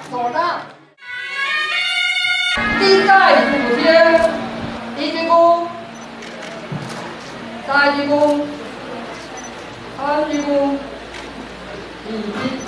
手上。第代祖先，一鞠躬，再鞠躬，三鞠躬，已经。